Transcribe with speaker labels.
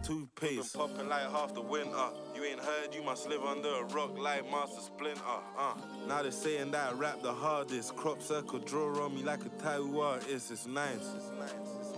Speaker 1: toothpaste.
Speaker 2: Been popping like half the winter. You ain't heard, you must live under a rock like Master Splinter.
Speaker 1: Now they're saying that I rap the hardest. Crop circle draw on me like a tattoo artist. It's nice.